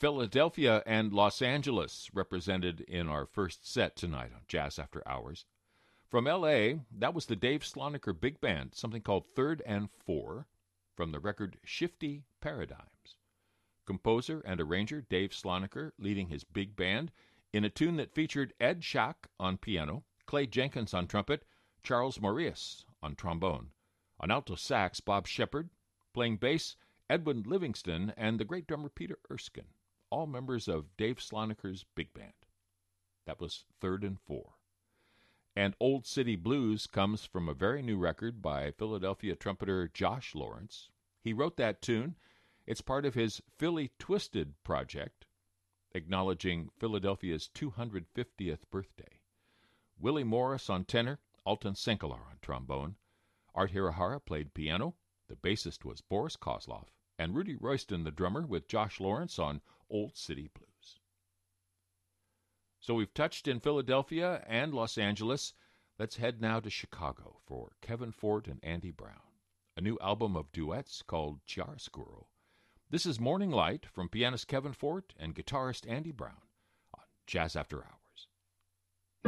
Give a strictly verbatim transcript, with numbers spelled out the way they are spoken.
Philadelphia and Los Angeles represented in our first set tonight on Jazz After Hours. From L A, that was the Dave Sloniker Big Band, something called Third and Four, from the record Shifty Paradigms. Composer and arranger Dave Sloniker leading his big band in a tune that featured Ed Schack on piano, Clay Jenkins on trumpet, Charles Maurice on trombone. On alto sax, Bob Shepard. Playing bass, Edwin Livingston and the great drummer Peter Erskine, all members of Dave Sloniker's big band. That was Third and Four. And Old City Blues comes from a very new record by Philadelphia trumpeter Josh Lawrence. He wrote that tune. It's part of his Philly Twisted project, acknowledging Philadelphia's two hundred fiftieth birthday. Willie Morris on tenor, Alton Senkelar on trombone. Art Hirahara played piano. The bassist was Boris Kozlov, and Rudy Royston, the drummer, with Josh Lawrence on Old City Blues. So we've touched in Philadelphia and Los Angeles. Let's head now to Chicago for Kevin Fort and Andy Brown, a new album of duets called Chiaroscuro. This is Morning Light from pianist Kevin Fort and guitarist Andy Brown on Jazz After Hours.